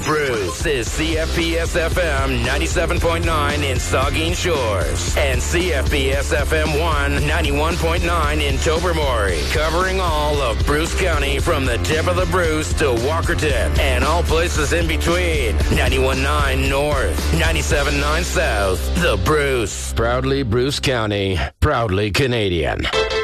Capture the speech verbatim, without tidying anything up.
Bruce is C F P S F M ninety-seven point nine in Saugeen Shores and C F P S F M one ninety-one point nine in Tobermory, covering all of Bruce County from the tip of the Bruce to Walkerton and all places in between. ninety-one point nine North, ninety-seven point nine South. The Bruce. Proudly Bruce County, proudly Canadian.